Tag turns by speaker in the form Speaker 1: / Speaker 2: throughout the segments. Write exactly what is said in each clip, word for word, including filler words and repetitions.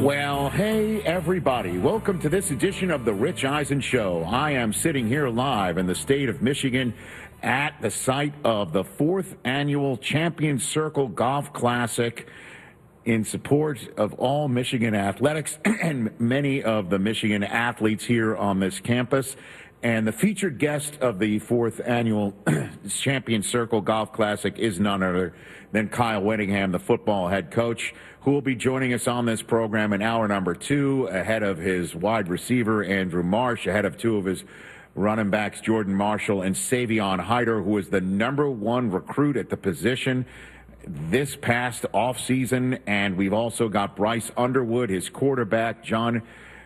Speaker 1: Well, hey, everybody. Welcome to this edition of the Rich Eisen Show. I am sitting here live in the state of Michigan at the site of the fourth annual Champion Circle Golf Classic in support of all Michigan athletics and many of the Michigan athletes here on this campus. And the featured guest of the fourth annual Champion Circle Golf Classic is none other than Kyle Whittingham, the football head coach, who will be joining us on this program in hour number two, ahead of his wide receiver, Andrew Marsh, ahead of two of his running backs, Jordan Marshall and Savion Hyder, who is the number one recruit at the position this past offseason. And we've also got Bryce Underwood, his quarterback, John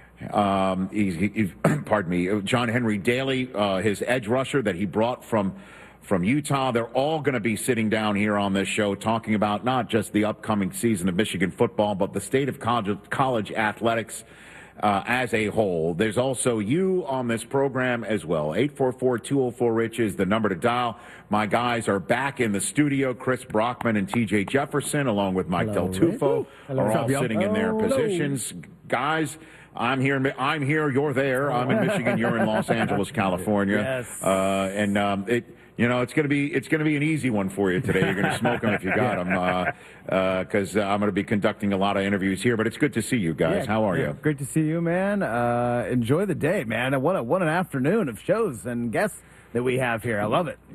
Speaker 1: Um, he's, he's, pardon me, John Henry Daly, uh, his edge rusher that he brought from from Utah. They're all going to be sitting down here on this show talking about not just the upcoming season of Michigan football, but the state of college, college athletics uh, as a whole. There's also you on this program as well. eight four four, two oh four, RICH is the number to dial. My guys are back in the studio. Chris Brockman and T J Jefferson, along with Mike Hello, Del Tufo, Hello, are all sitting in their positions. Guys, I'm here. I'm here. You're there. I'm in Michigan. You're in Los Angeles, California.
Speaker 2: Yes.
Speaker 1: Uh, and um, it, you know, it's going to be it's going to be an easy one for you today. You're going to smoke them if you got them, because uh, uh, uh, I'm going to be conducting a lot of interviews here. But it's good to see you guys.
Speaker 2: Yeah,
Speaker 1: How are
Speaker 2: yeah,
Speaker 1: you?
Speaker 2: Great to see you, man. Uh, enjoy the day, man. What a, what an afternoon of shows and guests that we have here. I love it.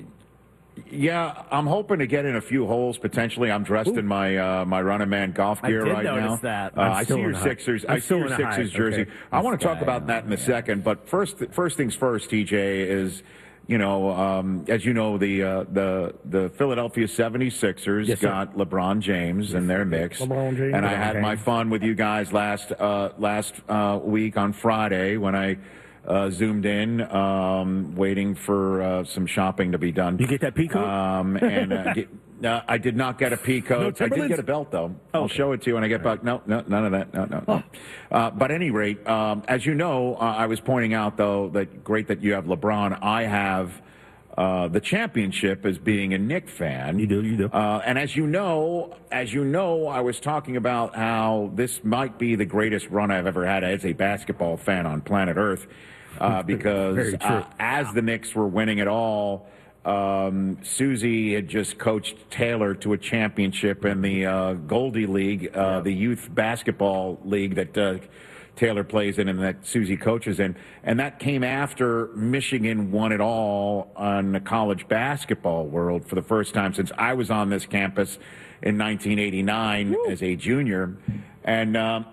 Speaker 1: Yeah, I'm hoping to get in a few holes potentially. I'm dressed Ooh. in my uh, my running man golf gear
Speaker 2: I did
Speaker 1: right
Speaker 2: notice
Speaker 1: now.
Speaker 2: That.
Speaker 1: Uh, I see your Sixers. I see your Sixers jersey.
Speaker 2: Okay.
Speaker 1: I want to talk
Speaker 2: guy,
Speaker 1: about that in a
Speaker 2: yeah.
Speaker 1: second. But first, first things first, T J, is you know, um, as you know, the uh, the the Philadelphia seventy-sixers
Speaker 2: yes,
Speaker 1: got LeBron James yes, in their mix,
Speaker 3: LeBron James,
Speaker 1: and I
Speaker 3: LeBron
Speaker 1: had
Speaker 3: James.
Speaker 1: my fun with you guys last uh, last uh, week on Friday when I. Uh, zoomed in, um, waiting for uh, some shopping to be done.
Speaker 2: You get that pea coat?
Speaker 1: Um, and uh, get, uh, I did not get a pea coat.
Speaker 2: No
Speaker 1: I did get a belt, though.
Speaker 2: Oh,
Speaker 1: I'll
Speaker 2: okay.
Speaker 1: show it to you when I get back. No, no, none of that. No, no, no. Oh. Uh, but at any rate, um, as you know, uh, I was pointing out, though, that great that you have LeBron. I have uh, the championship as being a Knick fan.
Speaker 2: You do, you do.
Speaker 1: Uh, and as you know, as you know, I was talking about how this might be the greatest run I've ever had as a basketball fan on planet Earth. Uh, because uh, as the Knicks were winning it all, um, Susie had just coached Taylor to a championship in the uh, Goldie League, uh, yeah. the youth basketball league that uh, Taylor plays in and that Susie coaches in. And that came after Michigan won it all on the college basketball world for the first time since I was on this campus in nineteen eighty-nine Woo. As a junior. And um,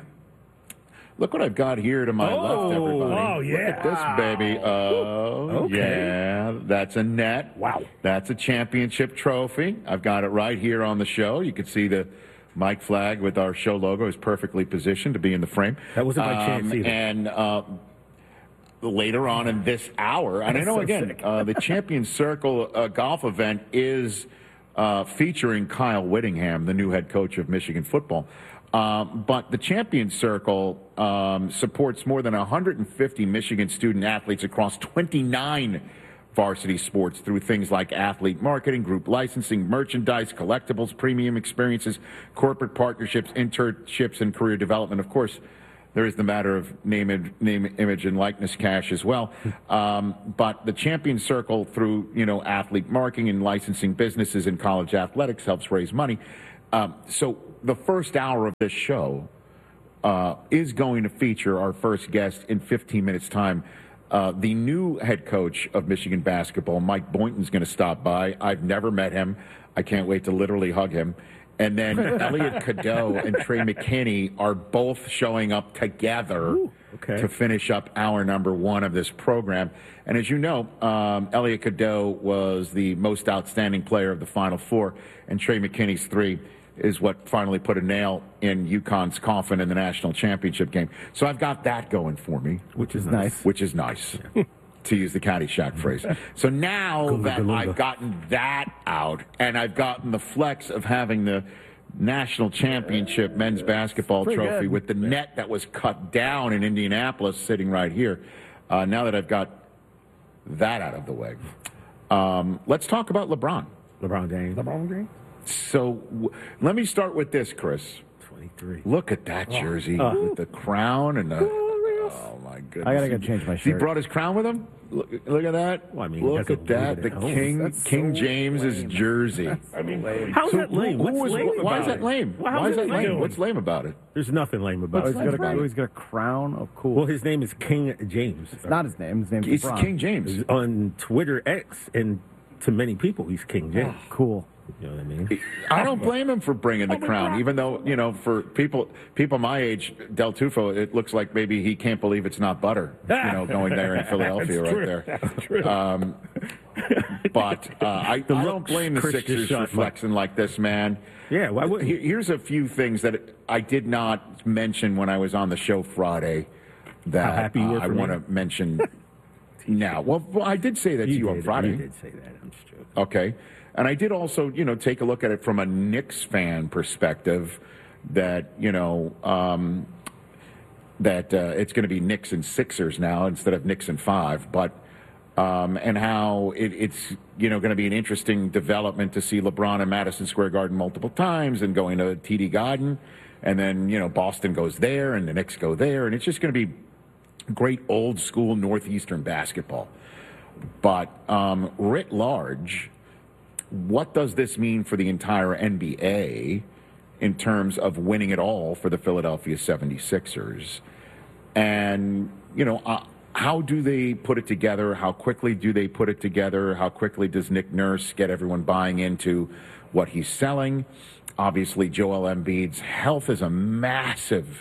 Speaker 1: look what I've got here to my
Speaker 2: oh,
Speaker 1: left, everybody.
Speaker 3: Oh, yeah.
Speaker 1: Look at this, baby. Oh,
Speaker 2: okay.
Speaker 1: yeah. That's a net.
Speaker 3: Wow.
Speaker 1: That's a championship trophy. I've got it right here on the show. You can see the Mike flag with our show logo is perfectly positioned to be in the frame.
Speaker 3: That wasn't by
Speaker 1: um,
Speaker 3: chance either.
Speaker 1: And uh, later on in this hour, and I know,
Speaker 3: so
Speaker 1: again, uh, the Champion Circle uh, golf event is uh, featuring Kyle Whittingham, the new head coach of Michigan football. Um, but the Champion Circle um, supports more than one hundred fifty Michigan student athletes across twenty-nine varsity sports through things like athlete marketing, group licensing, merchandise, collectibles, premium experiences, corporate partnerships, internships, and career development. Of course, there is the matter of name, name, image, and likeness cash as well. Um, but the Champion Circle, through you know athlete marketing and licensing businesses in college athletics, helps raise money. Um, so the first hour of this show uh, is going to feature our first guest in fifteen minutes' time. Uh, the new head coach of Michigan basketball, Mike Boynton's going to stop by. I've never met him. I can't wait to literally hug him. And then Elliot Cadeau and Trey McKinney are both showing up together
Speaker 3: Ooh, okay.
Speaker 1: to finish up hour number one of this program. And as you know, um, Elliot Cadeau was the most outstanding player of the Final Four, and Trey McKinney's three is what finally put a nail in UConn's coffin in the national championship game. So I've got that going for me.
Speaker 2: Which is nice.
Speaker 1: Which is nice, to use the Caddyshack phrase. So now that I've gotten that out, and I've gotten the flex of having the national championship men's basketball trophy
Speaker 2: good.
Speaker 1: with the net that was cut down in Indianapolis sitting right here, uh, now that I've got that out of the way, um, let's talk about LeBron.
Speaker 3: LeBron James. LeBron James.
Speaker 1: So w- let me start with this, Chris.
Speaker 3: twenty-three.
Speaker 1: Look at that jersey
Speaker 3: Oh.
Speaker 1: with the crown and the. Oh my goodness!
Speaker 2: I gotta go change my
Speaker 1: He
Speaker 2: shirt.
Speaker 1: brought his crown with him. Look, look at that!
Speaker 3: Well, I mean, he
Speaker 1: look
Speaker 3: doesn't
Speaker 1: at that!
Speaker 3: leave
Speaker 1: The
Speaker 3: it at home.
Speaker 1: King
Speaker 2: That's
Speaker 1: King
Speaker 2: so
Speaker 1: James's
Speaker 2: lame.
Speaker 1: jersey.
Speaker 3: I mean, how's that lame?
Speaker 1: Who
Speaker 3: What's
Speaker 1: was-
Speaker 3: lame
Speaker 1: why
Speaker 3: about
Speaker 1: is that
Speaker 3: it?
Speaker 1: lame?
Speaker 3: Well,
Speaker 1: Why
Speaker 3: how's
Speaker 1: is that
Speaker 3: it
Speaker 1: lame? What's lame about it?
Speaker 3: There's nothing lame
Speaker 2: Oh,
Speaker 3: about
Speaker 2: he's
Speaker 3: it.
Speaker 2: got, a,
Speaker 1: right.
Speaker 2: oh, he's got a crown. Oh, cool.
Speaker 3: Well, his name is King James.
Speaker 2: it's not his name. His name's
Speaker 1: It's
Speaker 2: LeBron.
Speaker 1: King James.
Speaker 3: On Twitter X, and to many people, he's King James.
Speaker 2: Cool.
Speaker 3: You know what I mean?
Speaker 1: I don't blame him for bringing the crown, even though, you know, for people people my age, Del Tufo, it looks like maybe he can't believe it's not butter, you know, going there in Philadelphia right there.
Speaker 3: That's true.
Speaker 1: Um, but uh, I, I don't
Speaker 3: looks
Speaker 1: blame the
Speaker 3: Chris just
Speaker 1: Sixers for
Speaker 3: shot,
Speaker 1: flexing like this, man.
Speaker 3: Yeah, why wouldn't
Speaker 1: Here-
Speaker 3: you?
Speaker 1: Here's a few things that I did not mention when I was on the show Friday that
Speaker 3: How happy you were
Speaker 1: uh, I
Speaker 3: for me?
Speaker 1: want to mention now. Well, well, I did say that to you on
Speaker 3: did,
Speaker 1: Friday.
Speaker 3: You did say that. I'm just joking.
Speaker 1: Okay. And I did also, you know, take a look at it from a Knicks fan perspective that, you know, um, that uh, it's going to be Knicks and Sixers now instead of Knicks and five. But, um, and how it, it's, you know, going to be an interesting development to see LeBron in Madison Square Garden multiple times and going to T D Garden. And then, you know, Boston goes there and the Knicks go there. And it's just going to be great old school Northeastern basketball. But um, writ large, what does this mean for the entire N B A in terms of winning it all for the Philadelphia seventy-sixers? And, you know, uh, how do they put it together? How quickly do they put it together? How quickly does Nick Nurse get everyone buying into what he's selling? Obviously, Joel Embiid's health is a massive,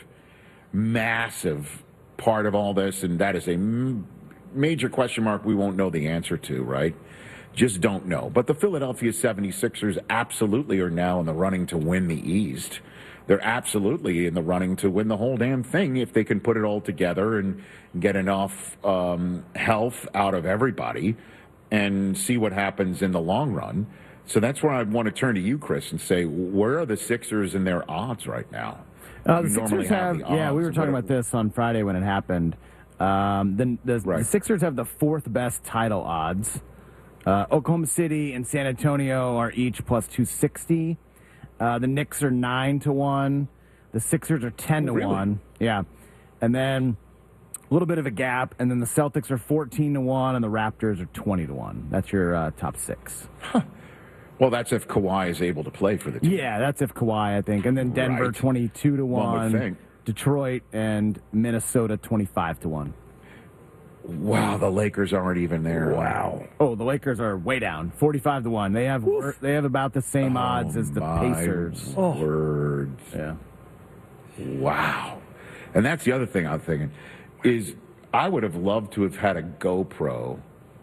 Speaker 1: massive part of all this, and that is a m- major question mark we won't know the answer to, right? Just don't know. But the Philadelphia seventy-sixers absolutely are now in the running to win the East. They're absolutely in the running to win the whole damn thing if they can put it all together and get enough um, health out of everybody and see what happens in the long run. So that's where I want to turn to you, Chris, and say, where are the Sixers in their odds right now?
Speaker 2: Uh, the
Speaker 1: You normally
Speaker 2: Sixers have,
Speaker 1: the
Speaker 2: yeah, we
Speaker 1: odds,
Speaker 2: were talking
Speaker 1: what-
Speaker 2: about this on Friday when it happened. Um, the, the,
Speaker 1: Right.
Speaker 2: the Sixers have the fourth best title odds. Uh, Oklahoma City and San Antonio are each plus two sixty. Uh, the Knicks are nine to one. The Sixers are ten to
Speaker 1: Oh, really?
Speaker 2: one. Yeah, and then a little bit of a gap, and then the Celtics are fourteen to one, and the Raptors are twenty to one. That's your uh, top six.
Speaker 1: Well, that's if Kawhi is able to play for the team.
Speaker 2: Yeah, that's if Kawhi, I think, and then Denver
Speaker 1: Right.
Speaker 2: twenty-two to
Speaker 1: One would
Speaker 2: one.
Speaker 1: think.
Speaker 2: Detroit and Minnesota twenty-five to one.
Speaker 1: Wow, the Lakers aren't even there.
Speaker 3: Wow.
Speaker 2: Oh, the Lakers are way down, forty-five to one. They have wor- they have about the same odds as the
Speaker 1: Oh, My
Speaker 2: Pacers.
Speaker 1: Words.
Speaker 2: Yeah.
Speaker 1: Wow. And that's the other thing I'm thinking is I would have loved to have had a GoPro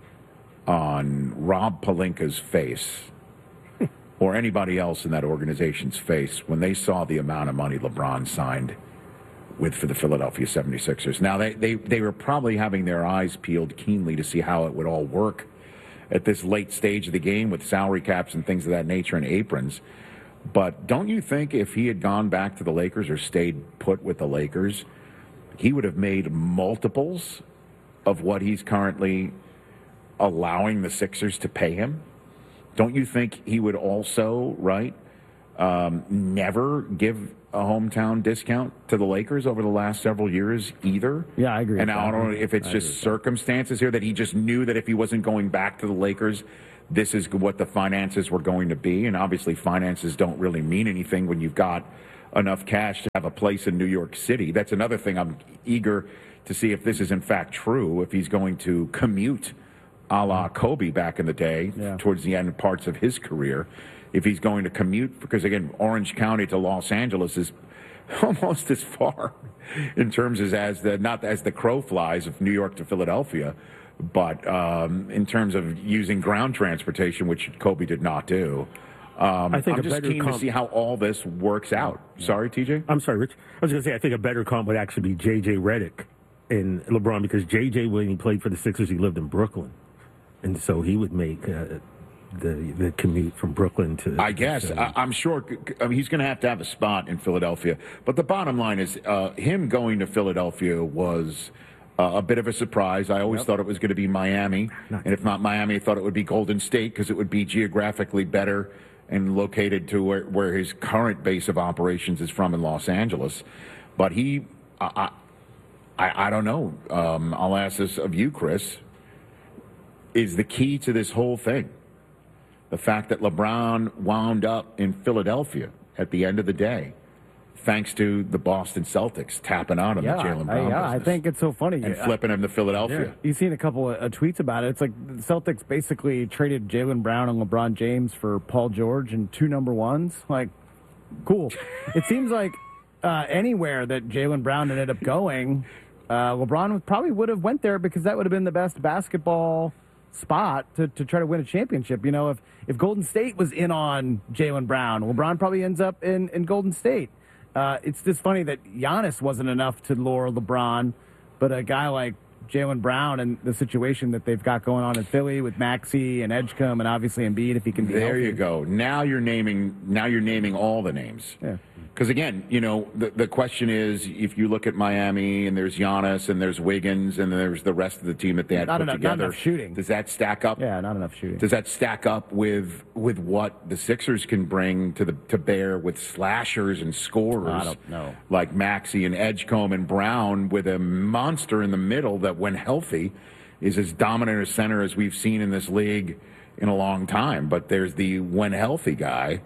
Speaker 1: on Rob Pelinka's face or anybody else in that organization's face when they saw the amount of money LeBron signed with for the Philadelphia seventy-sixers. Now, they, they, they were probably having their eyes peeled keenly to see how it would all work at this late stage of the game with salary caps and things of that nature and aprons. But don't you think if he had gone back to the Lakers or stayed put with the Lakers, he would have made multiples of what he's currently allowing the Sixers to pay him? Don't you think he would also, right, um, never give a hometown discount to the Lakers over the last several years either?
Speaker 2: Yeah, I agree
Speaker 1: And
Speaker 2: with
Speaker 1: I
Speaker 2: that.
Speaker 1: don't know if it's
Speaker 2: I
Speaker 1: just
Speaker 2: agree with that.
Speaker 1: circumstances here that he just knew that if he wasn't going back to the Lakers, this is what the finances were going to be. And obviously finances don't really mean anything when you've got enough cash to have a place in New York City. That's another thing I'm eager to see if this is in fact true, if he's going to commute a la Kobe back in the day,
Speaker 2: Yeah.
Speaker 1: towards the end parts of his career, if he's going to commute, because again, Orange County to Los Angeles is almost as far in terms as, as the, not as the crow flies of New York to Philadelphia, but um, in terms of using ground transportation, which Kobe did not do. Um,
Speaker 3: I think
Speaker 1: I'm
Speaker 3: a
Speaker 1: just
Speaker 3: better
Speaker 1: keen to
Speaker 3: comp-
Speaker 1: see how all this works out. Sorry, T J?
Speaker 3: I'm sorry, Rich. I was going to say, I think a better comp would actually be J J Redick and LeBron, because J J, when he played for the Sixers, he lived in Brooklyn. And so he would make uh, the the commute from Brooklyn to...
Speaker 1: I guess.
Speaker 3: to-
Speaker 1: I, I'm sure I mean, he's going to have to have a spot in Philadelphia. But the bottom line is uh, him going to Philadelphia was uh, a bit of a surprise. I always
Speaker 2: Yep.
Speaker 1: thought it was going to be Miami. And if not Miami, I thought it would be Golden State because it would be geographically better and located to where, where his current base of operations is from in Los Angeles. But he, I, I, I don't know. Um, I'll ask this of you, Chris. Is the key to this whole thing the fact that LeBron wound up in Philadelphia at the end of the day, thanks to the Boston Celtics tapping out on
Speaker 2: yeah,
Speaker 1: the Jaylen
Speaker 2: I,
Speaker 1: Brown
Speaker 2: yeah, I
Speaker 1: business
Speaker 2: think it's so funny.
Speaker 1: and
Speaker 2: Yeah.
Speaker 1: flipping him to Philadelphia?
Speaker 2: Yeah. You've seen a couple of uh, tweets about it. It's like the Celtics basically traded Jaylen Brown and LeBron James for Paul George and two number ones. Like, cool. It seems like uh, anywhere that Jaylen Brown ended up going, uh, LeBron probably would have went there because that would have been the best basketball spot to, to try to win a championship. You know, if, if Golden State was in on Jaylen Brown, LeBron probably ends up in, in Golden State. Uh, it's just funny that Giannis wasn't enough to lure LeBron, but a guy like Jaylen Brown and the situation that they've got going on in Philly with Maxey and Edgecombe and obviously Embiid, if he can be
Speaker 1: There
Speaker 2: healthy.
Speaker 1: you go. Now you're naming. Now you're naming all the names.
Speaker 2: Yeah.
Speaker 1: Because again, you know, the the question is, if you look at Miami and there's Giannis and there's Wiggins and there's the rest of the team that they had
Speaker 2: Not
Speaker 1: put
Speaker 2: enough- not
Speaker 1: together,
Speaker 2: enough shooting.
Speaker 1: does that stack up?
Speaker 2: Yeah, not enough shooting.
Speaker 1: Does that stack up with with what the Sixers can bring to the to bear with slashers and scorers?
Speaker 2: I don't know.
Speaker 1: Like Maxey and Edgecombe and Brown, with a monster in the middle that, when healthy, is as dominant a center as we've seen in this league in a long time. But there's the when healthy guy,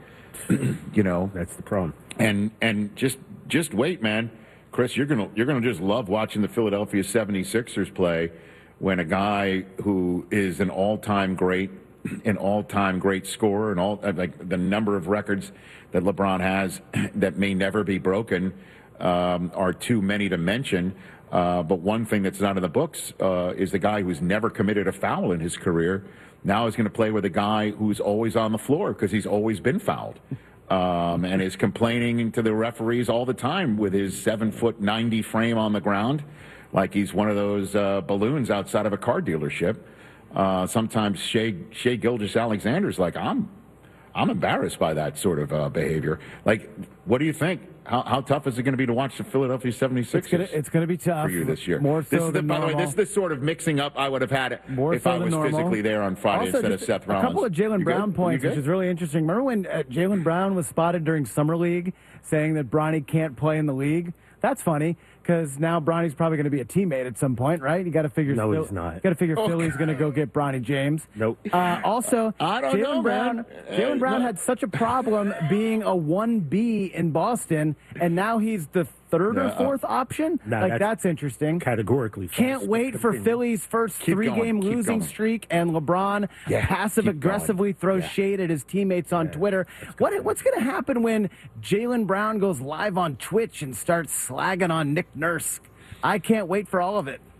Speaker 1: you know.
Speaker 3: That's the problem.
Speaker 1: And and just just wait, man. Chris, you're gonna you're gonna just love watching the Philadelphia seventy-sixers play when a guy who is an all-time great, an all-time great scorer, and all like the number of records that LeBron has that may never be broken um, are too many to mention. Uh, but one thing that's not in the books uh, is the guy who's never committed a foul in his career now is going to play with a guy who's always on the floor because he's always been fouled. Um, and is complaining to the referees all the time with his seven foot ninety frame on the ground, like he's one of those uh, balloons outside of a car dealership. Uh, sometimes Shea Shea Gilgeous-Alexander's like, I'm, I'm embarrassed by that sort of uh, behavior. Like, what do you think? How, how tough is it going to be to watch the Philadelphia seventy-sixers?
Speaker 2: It's gonna, it's gonna be tough
Speaker 1: for you this year.
Speaker 2: More so
Speaker 1: this is the,
Speaker 2: than
Speaker 1: by
Speaker 2: normal.
Speaker 1: the way, this is the sort of mixing up I would have had
Speaker 2: More
Speaker 1: if
Speaker 2: so
Speaker 1: I
Speaker 2: than
Speaker 1: was
Speaker 2: normal.
Speaker 1: physically there on Friday
Speaker 2: Also,
Speaker 1: instead of
Speaker 2: just
Speaker 1: Seth
Speaker 2: a
Speaker 1: Rollins.
Speaker 2: couple of Jaylen
Speaker 1: You
Speaker 2: Brown
Speaker 1: good?
Speaker 2: points,
Speaker 1: You
Speaker 2: which
Speaker 1: good?
Speaker 2: is really interesting. Remember when uh, Jaylen Brown was spotted during Summer League saying that Bronny can't play in the league? That's funny because now Bronny's probably going to be a teammate at some point, right? You got to figure.
Speaker 3: No,
Speaker 2: Phil-
Speaker 3: he's not.
Speaker 2: Got to figure
Speaker 1: Oh,
Speaker 2: Philly's going to go get Bronny James.
Speaker 3: Nope.
Speaker 2: Uh, also,
Speaker 1: I don't
Speaker 2: Jaylen
Speaker 1: know,
Speaker 2: Brown.
Speaker 1: man.
Speaker 2: Jaylen
Speaker 1: Uh,
Speaker 2: Brown
Speaker 1: no.
Speaker 2: had such a problem being a one B in Boston, and now he's the third
Speaker 1: No,
Speaker 2: or
Speaker 1: uh,
Speaker 2: fourth option.
Speaker 3: no,
Speaker 2: like
Speaker 3: that's
Speaker 2: that's interesting.
Speaker 3: Categorically false.
Speaker 2: Can't wait for Philly's first
Speaker 1: Keep
Speaker 2: three-game
Speaker 1: going, keep
Speaker 2: losing
Speaker 1: going.
Speaker 2: streak, and LeBron
Speaker 1: Yeah,
Speaker 2: passive-aggressively
Speaker 1: keep
Speaker 2: throws
Speaker 1: going. Yeah.
Speaker 2: shade at his teammates on Twitter. What what's going to happen when Jaylen Brown goes live on Twitch and starts slagging on Nick Nurse? I can't wait for all of it.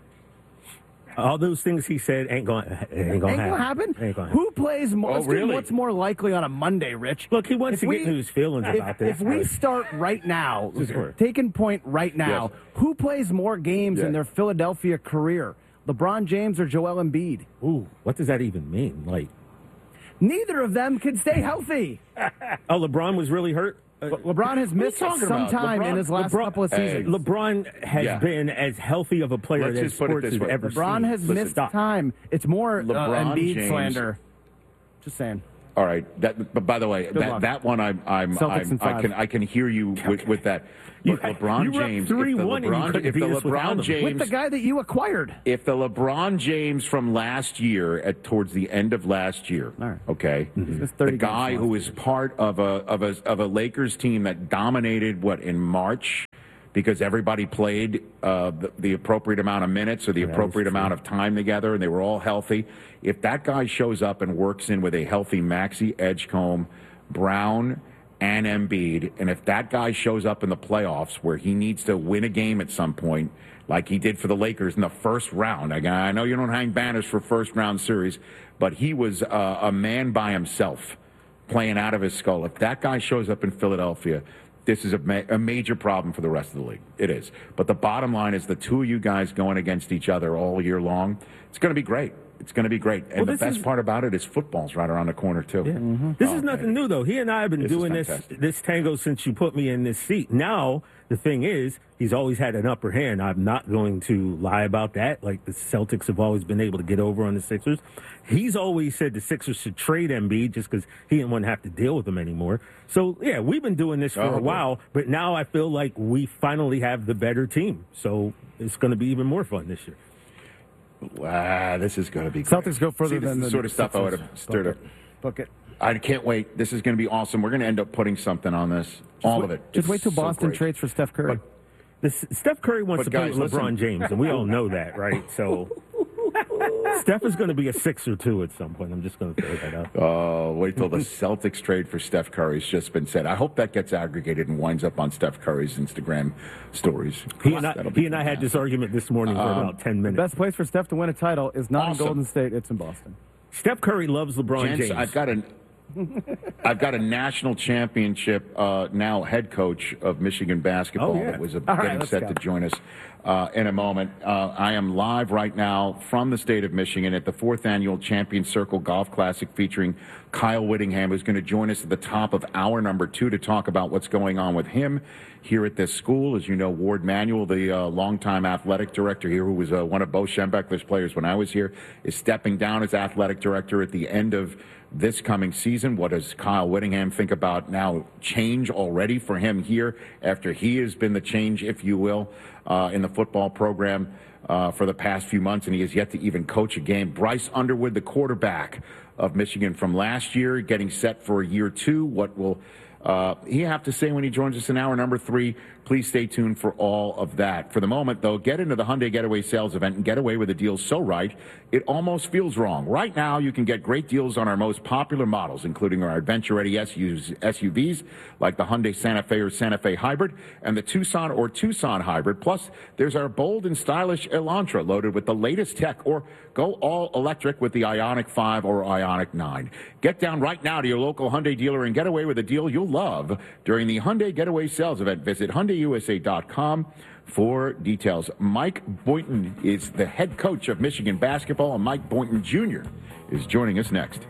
Speaker 3: All those things he said ain't going ain't going
Speaker 2: Ain't
Speaker 3: to
Speaker 2: gonna
Speaker 3: happen.
Speaker 2: happen.
Speaker 3: Ain't gonna happen.
Speaker 2: Who plays more?
Speaker 1: Oh,
Speaker 2: let's do
Speaker 1: really?
Speaker 2: What's more likely on a Monday, Rich?
Speaker 3: Look, he wants
Speaker 2: If
Speaker 3: to
Speaker 2: we-
Speaker 3: get into his feelings
Speaker 2: If,
Speaker 3: about this.
Speaker 2: if we start right now,
Speaker 3: Sure.
Speaker 2: taking point right now,
Speaker 1: Yes.
Speaker 2: who plays more games
Speaker 1: Yeah.
Speaker 2: in their Philadelphia career? LeBron James or Joel Embiid?
Speaker 3: Ooh, what does that even mean? Like,
Speaker 2: Neither of them can stay healthy.
Speaker 3: oh, LeBron was really hurt. Uh,
Speaker 2: Le- LeBron has missed
Speaker 1: talking
Speaker 2: some
Speaker 1: about?
Speaker 2: time
Speaker 1: LeBron-
Speaker 2: in his last
Speaker 3: LeBron-
Speaker 2: couple of
Speaker 1: Hey,
Speaker 2: seasons.
Speaker 3: LeBron has
Speaker 1: Yeah.
Speaker 3: been as healthy of a player
Speaker 1: Let's
Speaker 3: that
Speaker 1: just put it
Speaker 3: sports
Speaker 1: this
Speaker 3: has
Speaker 1: way.
Speaker 3: ever
Speaker 2: LeBron
Speaker 3: seen.
Speaker 2: has
Speaker 1: Listen,
Speaker 2: missed
Speaker 3: stop.
Speaker 2: time. It's more uh,
Speaker 1: LeBron
Speaker 2: Embiid
Speaker 1: James-
Speaker 2: slander. Just saying.
Speaker 1: All right. That, but by the way, that,
Speaker 2: luck.
Speaker 1: that one I'm, I'm,
Speaker 2: Celtics
Speaker 1: I'm
Speaker 2: in
Speaker 1: I
Speaker 2: five.
Speaker 1: can I can hear you with, with that.
Speaker 3: You-
Speaker 1: But LeBron
Speaker 3: you were up
Speaker 1: James,
Speaker 3: three
Speaker 1: if the
Speaker 3: one and you
Speaker 1: LeBron,
Speaker 3: couldn't
Speaker 1: if the
Speaker 3: beat us without
Speaker 1: LeBron
Speaker 3: him.
Speaker 2: With
Speaker 1: James,
Speaker 2: the guy that you acquired.
Speaker 1: if the LeBron James from last year, at towards the end of last year,
Speaker 2: All right.
Speaker 1: okay,
Speaker 2: missed
Speaker 1: the
Speaker 2: thirty
Speaker 1: guy
Speaker 2: games
Speaker 1: who
Speaker 2: last
Speaker 1: was part of a of a of a Lakers team that dominated what in March. Because everybody played uh, the, the appropriate amount of minutes or the
Speaker 3: That is
Speaker 1: appropriate
Speaker 3: true.
Speaker 1: amount of time together, and they were all healthy. If that guy shows up and works in with a healthy Maxey, Edgecombe, Brown, and Embiid, and if that guy shows up in the playoffs where he needs to win a game at some point, like he did for the Lakers in the first round, I, I know you don't hang banners for first round series, but he was uh, a man by himself playing out of his skull. If that guy shows up in Philadelphia, this is a, ma- a major problem for the rest of the league. It is. But the bottom line is the two of you guys going against each other all year long, it's going to be great. It's going to be great. And
Speaker 3: Well,
Speaker 1: the
Speaker 3: this
Speaker 1: best
Speaker 3: is-
Speaker 1: part about it is football's right around the corner, too.
Speaker 3: Yeah.
Speaker 2: Mm-hmm.
Speaker 3: This
Speaker 1: Oh,
Speaker 3: is nothing
Speaker 1: man.
Speaker 3: new, though. He and I have been
Speaker 1: This is
Speaker 3: doing this
Speaker 1: fantastic.
Speaker 3: this tango since you put me in this seat. Now, the thing is, he's always had an upper hand. I'm not going to lie about that. Like, the Celtics have always been able to get over on the Sixers. He's always said the Sixers should trade Embiid just because he didn't want to have to deal with them anymore. So, yeah, we've been doing this for
Speaker 1: Oh,
Speaker 3: a while, but now I feel like we finally have the better team. So it's going to be even more fun this year.
Speaker 1: Ah, this is going to be great.
Speaker 2: Celtics go further
Speaker 1: See, this
Speaker 2: than
Speaker 1: is the
Speaker 2: the
Speaker 1: sort of stuff I would
Speaker 2: Sixers.
Speaker 1: have stirred up.
Speaker 2: Book it.
Speaker 1: I can't wait. This is going to be awesome. We're going to end up putting something on this. All of it.
Speaker 2: Just
Speaker 1: It's
Speaker 2: wait till
Speaker 1: so
Speaker 2: Boston
Speaker 1: great.
Speaker 2: trades for Steph Curry.
Speaker 1: But-
Speaker 3: This, Steph Curry wants
Speaker 1: But
Speaker 3: to
Speaker 1: guys,
Speaker 3: play with LeBron
Speaker 1: listen.
Speaker 3: James, and we all know that, right? So Steph is going to be a Sixer, too, at some point. I'm just going to throw that out.
Speaker 1: Oh, wait till the Celtics trade for Steph Curry's just been said. I hope that gets aggregated and winds up on Steph Curry's Instagram stories.
Speaker 3: He and I,
Speaker 1: That'll be
Speaker 3: he and I had this
Speaker 1: fantastic.
Speaker 3: argument this morning for about ten minutes.
Speaker 2: Best place for Steph to win a title is not
Speaker 1: Awesome.
Speaker 2: in Golden State, it's in Boston.
Speaker 3: Steph Curry loves LeBron
Speaker 1: Gents,
Speaker 3: James.
Speaker 1: I've got a, I've got a national championship uh, now head coach of Michigan basketball
Speaker 3: Oh, yeah.
Speaker 1: that was uh,
Speaker 2: All right,
Speaker 1: getting
Speaker 2: let's
Speaker 1: set
Speaker 2: go.
Speaker 1: to join us uh, in a moment. Uh, I am live right now from the state of Michigan at the fourth annual Champion Circle Golf Classic featuring Kyle Whittingham, who's going to join us at the top of hour number two to talk about what's going on with him here at this school. As you know, Ward Manuel, the uh, longtime athletic director here, who was uh, one of Bo Schembechler's players when I was here, is stepping down as athletic director at the end of this coming season. What does Kyle Whittingham think about now change already for him here after he has been the change, if you will, uh, in the football program uh, for the past few months, and he has yet to even coach a game. Bryce Underwood, the quarterback of Michigan from last year, getting set for year two. What will uh, he have to say when he joins us in hour number three? Please stay tuned for all of that. For the moment, though, get into the Hyundai Getaway sales event and get away with a deal so right, it almost feels wrong. Right now, you can get great deals on our most popular models, including our adventure-ready S U Vs like the Hyundai Santa Fe or Santa Fe Hybrid and the Tucson or Tucson Hybrid. Plus, there's our bold and stylish Elantra loaded with the latest tech, or go all electric with the Ioniq five or Ioniq nine. Get down right now to your local Hyundai dealer and get away with a deal you'll love during the Hyundai Getaway sales event. Visit Hyundai U S A dot com for details. Mike Boynton is the head coach of Michigan basketball, and Mike Boynton Junior is joining us next.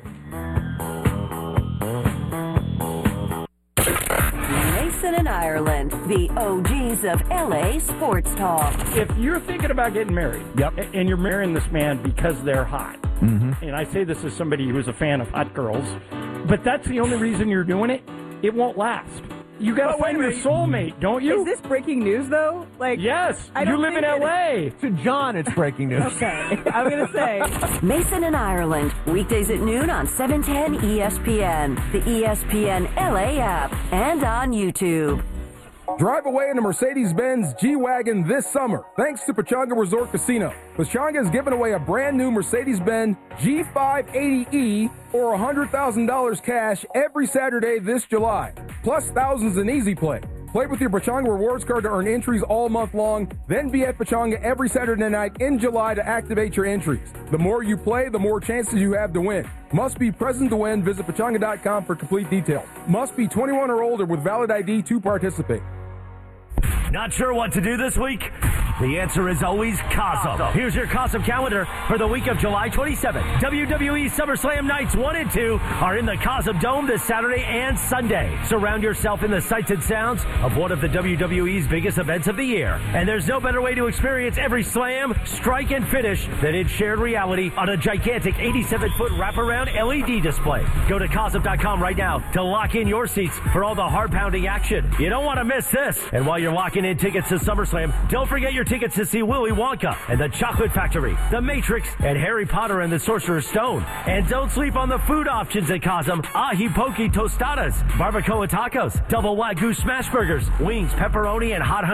Speaker 4: Mason and Ireland, the O Gs of L A sports talk.
Speaker 5: If you're thinking about getting married,
Speaker 2: Yep.
Speaker 5: a- and you're marrying this man because they're hot, and I say this as somebody who's a fan of hot girls, but that's the only reason you're doing it, it won't last. You got to
Speaker 6: But wait
Speaker 5: find
Speaker 6: a
Speaker 5: your
Speaker 6: minute.
Speaker 5: soulmate, don't you?
Speaker 6: Is this breaking news, though? Like,
Speaker 5: yes.
Speaker 6: I
Speaker 5: You
Speaker 6: don't
Speaker 5: live in
Speaker 6: think it-
Speaker 5: L A.
Speaker 2: To John, it's breaking news.
Speaker 6: Okay, I'm going to say.
Speaker 4: Mason and Ireland, weekdays at noon on seven ten E S P N, the E S P N L A app, and on YouTube.
Speaker 7: Drive away in a Mercedes-Benz G-Wagon this summer, thanks to Pechanga Resort Casino. Pechanga is giving away a brand new Mercedes-Benz G five eighty E or one hundred thousand dollars cash every Saturday this July, plus thousands in Easy Play. Play with your Pechanga Rewards card to earn entries all month long, then be at Pechanga every Saturday night in July to activate your entries. The more you play, the more chances you have to win. Must be present to win. Visit Pechanga dot com for complete details. Must be twenty-one or older with valid I D to participate.
Speaker 8: Not sure what to do this week? The answer is always Cosm. Here's your Cosm calendar for the week of July twenty-seventh. W W E SummerSlam nights one and two are in the Cosm Dome this Saturday and Sunday. Surround yourself in the sights and sounds of one of the W W E's biggest events of the year. And there's no better way to experience every slam, strike, and finish than in shared reality on a gigantic eighty-seven foot wraparound L E D display. Go to Cosm dot com right now to lock in your seats for all the heart-pounding action. You don't want to miss this. And while you're locking in tickets to SummerSlam, don't forget your tickets to see Willy Wonka and the Chocolate Factory, The Matrix, and Harry Potter and the Sorcerer's Stone. And don't sleep on the food options at Cosm. Ahi Poke Tostadas, Barbacoa Tacos, Double Wagyu Smash Burgers, Wings, Pepperoni, and Hot Honey